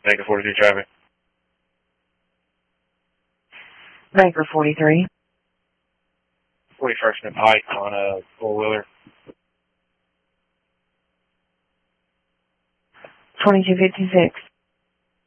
Baker 43 traffic. Baker 43. 41st and Pike on a four-wheeler. 2256.